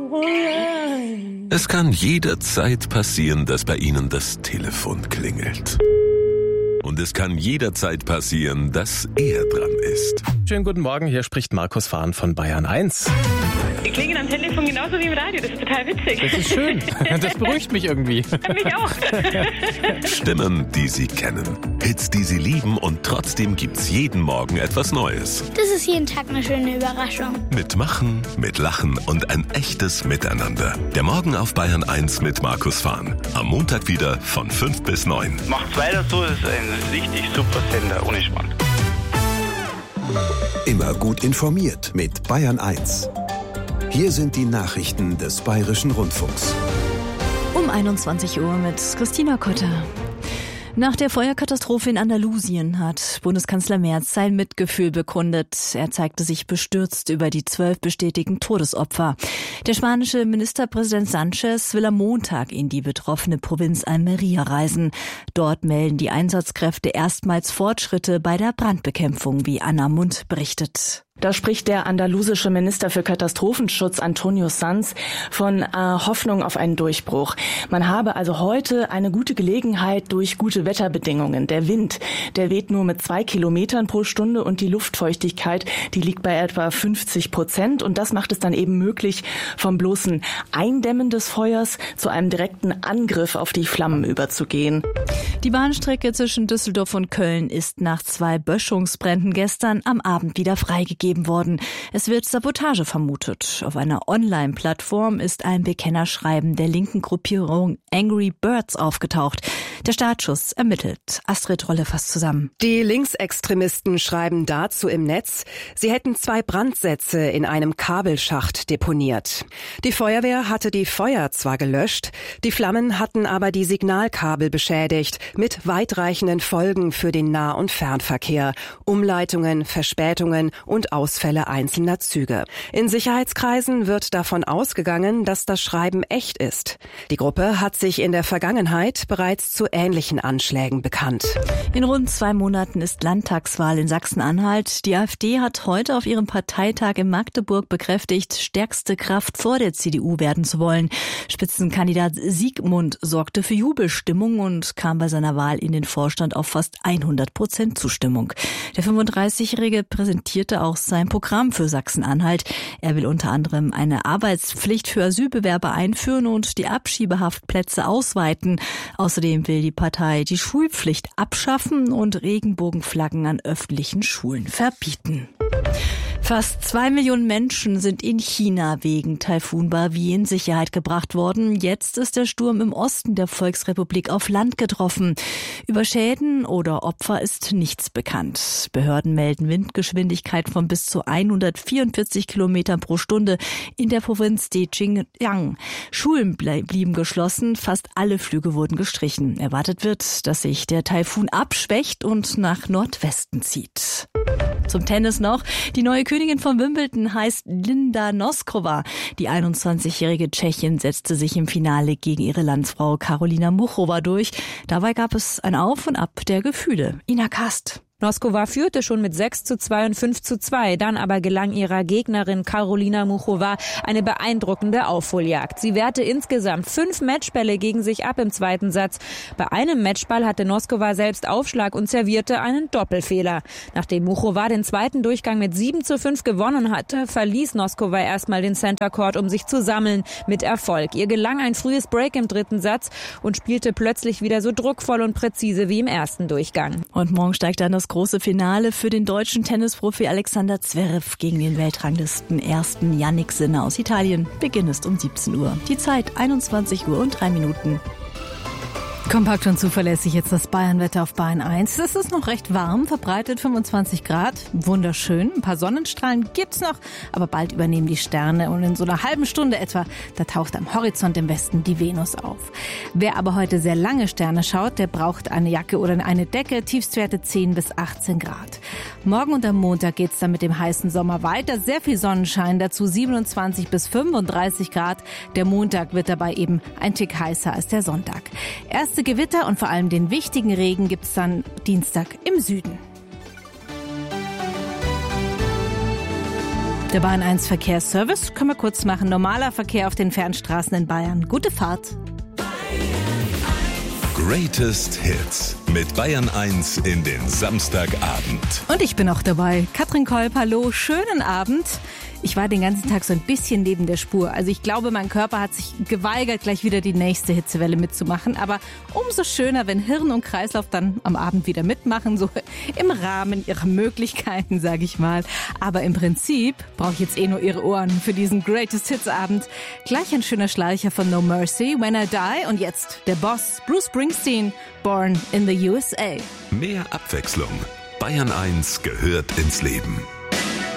Es kann jederzeit passieren, dass bei Ihnen das Telefon klingelt. Und es kann jederzeit passieren, dass er dran ist. Schönen guten Morgen, hier spricht Markus Fahn von Bayern 1. Die klingen am Telefon genauso wie im Radio, das ist total witzig. Das ist schön, das beruhigt mich irgendwie. Mich auch. Stimmen, die Sie kennen. Hits, die Sie lieben, und trotzdem gibt's jeden Morgen etwas Neues. Das ist jeden Tag eine schöne Überraschung. Mit Machen, mit Lachen und ein echtes Miteinander. Der Morgen auf Bayern 1 mit Markus Fahn. Am Montag wieder von 5 bis 9. Macht's weiter so, das ist ein richtig super Sender, ohne Schmarrn. Immer gut informiert mit Bayern 1. Hier sind die Nachrichten des Bayerischen Rundfunks. Um 21 Uhr mit Christina Kotter. Nach der Feuerkatastrophe in Andalusien hat Bundeskanzler Merz sein Mitgefühl bekundet. Er zeigte sich bestürzt über die 12 bestätigten Todesopfer. Der spanische Ministerpräsident Sánchez will am Montag in die betroffene Provinz Almería reisen. Dort melden die Einsatzkräfte erstmals Fortschritte bei der Brandbekämpfung, wie Anna Mund berichtet. Da spricht der andalusische Minister für Katastrophenschutz Antonio Sanz von Hoffnung auf einen Durchbruch. Man habe also heute eine gute Gelegenheit durch gute Wetterbedingungen. Der Wind, der weht nur mit 2 Kilometern pro Stunde und die Luftfeuchtigkeit, die liegt bei etwa 50%. Und das macht es dann eben möglich, vom bloßen Eindämmen des Feuers zu einem direkten Angriff auf die Flammen überzugehen. Die Bahnstrecke zwischen Düsseldorf und Köln ist nach 2 Böschungsbränden gestern am Abend wieder freigegeben worden. Es wird Sabotage vermutet. Auf einer Online-Plattform ist ein Bekennerschreiben der linken Gruppierung Angry Birds aufgetaucht. Der Staatsschuss ermittelt. Astrid Rolle fasst zusammen. Die Linksextremisten schreiben dazu im Netz, sie hätten 2 Brandsätze in einem Kabelschacht deponiert. Die Feuerwehr hatte die Feuer zwar gelöscht, die Flammen hatten aber die Signalkabel beschädigt, mit weitreichenden Folgen für den Nah- und Fernverkehr, Umleitungen, Verspätungen und Ausfälle einzelner Züge. In Sicherheitskreisen wird davon ausgegangen, dass das Schreiben echt ist. Die Gruppe hat sich in der Vergangenheit bereits zu ähnlichen Anschlägen bekannt. In rund 2 Monaten ist Landtagswahl in Sachsen-Anhalt. Die AfD hat heute auf ihrem Parteitag in Magdeburg bekräftigt, stärkste Kraft vor der CDU werden zu wollen. Spitzenkandidat Siegmund sorgte für Jubelstimmung und kam bei seiner Wahl in den Vorstand auf fast 100% Zustimmung. Der 35-Jährige präsentierte auch sein Programm für Sachsen-Anhalt. Er will unter anderem eine Arbeitspflicht für Asylbewerber einführen und die Abschiebehaftplätze ausweiten. Außerdem will die Partei die Schulpflicht abschaffen und Regenbogenflaggen an öffentlichen Schulen verbieten. Fast 2 Millionen Menschen sind in China wegen Taifun Bavi in Sicherheit gebracht worden. Jetzt ist der Sturm im Osten der Volksrepublik auf Land getroffen. Über Schäden oder Opfer ist nichts bekannt. Behörden melden Windgeschwindigkeit von bis zu 144 Kilometern pro Stunde in der Provinz Zhejiang. Schulen blieben geschlossen, fast alle Flüge wurden gestrichen. Erwartet wird, dass sich der Taifun abschwächt und nach Nordwesten zieht. Zum Tennis noch. Die neue Königin von Wimbledon heißt Linda Noskova. Die 21-jährige Tschechin setzte sich im Finale gegen ihre Landsfrau Karolina Muchova durch. Dabei gab es ein Auf und Ab der Gefühle. Ina Kast. Noskova führte schon mit 6:2 und 5:2. Dann aber gelang ihrer Gegnerin Karolina Muchova eine beeindruckende Aufholjagd. Sie wehrte insgesamt 5 Matchbälle gegen sich ab im zweiten Satz. Bei einem Matchball hatte Noskova selbst Aufschlag und servierte einen Doppelfehler. Nachdem Muchova den zweiten Durchgang mit 7:5 gewonnen hatte, verließ Noskova erstmal den Center Court, um sich zu sammeln, mit Erfolg. Ihr gelang ein frühes Break im dritten Satz und spielte plötzlich wieder so druckvoll und präzise wie im ersten Durchgang. Und morgen steigt dann das große Finale für den deutschen Tennisprofi Alexander Zverev gegen den Weltranglisten ersten Jannik Sinner aus Italien. Beginn ist um 17 Uhr. Die Zeit 21 Uhr und 3 Minuten. Kompakt und zuverlässig jetzt das Bayernwetter auf Bayern 1. Es ist noch recht warm, verbreitet 25 Grad. Wunderschön. Ein paar Sonnenstrahlen gibt's noch, aber bald übernehmen die Sterne. Und in so einer halben Stunde etwa, da taucht am Horizont im Westen die Venus auf. Wer aber heute sehr lange Sterne schaut, der braucht eine Jacke oder eine Decke. Tiefstwerte 10 bis 18 Grad. Morgen und am Montag geht's dann mit dem heißen Sommer weiter. Sehr viel Sonnenschein, dazu 27 bis 35 Grad. Der Montag wird dabei eben ein Tick heißer als der Sonntag. Erste Gewitter und vor allem den wichtigen Regen gibt's dann Dienstag im Süden. Der Bayern 1 Verkehrsservice können wir kurz machen. Normaler Verkehr auf den Fernstraßen in Bayern. Gute Fahrt. Greatest Hits mit Bayern 1 in den Samstagabend. Und ich bin auch dabei. Katrin Kolb, hallo, schönen Abend. Ich war den ganzen Tag so ein bisschen neben der Spur. Also ich glaube, mein Körper hat sich geweigert, gleich wieder die nächste Hitzewelle mitzumachen. Aber umso schöner, wenn Hirn und Kreislauf dann am Abend wieder mitmachen. So im Rahmen ihrer Möglichkeiten, sage ich mal. Aber im Prinzip brauche ich jetzt nur Ihre Ohren für diesen Greatest Hits Abend. Gleich ein schöner Schleicher von No Mercy, When I Die. Und jetzt der Boss, Bruce Springsteen, Born in the USA. Mehr Abwechslung. Bayern 1 gehört ins Leben.